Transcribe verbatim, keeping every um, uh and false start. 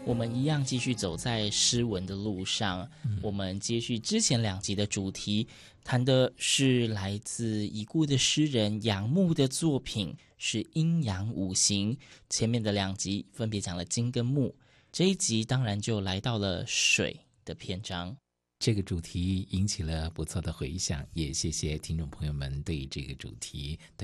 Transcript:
我们一样继续走在诗文的路上，嗯、我们接续之前两集的主题，谈的是来自已故的诗人杨牧的作品，是阴阳五行。前面的两集分别讲了金跟木，这一集当然就来到了水的篇章。 这个主题引起了不错的回响，也谢谢听众朋友们对这个主题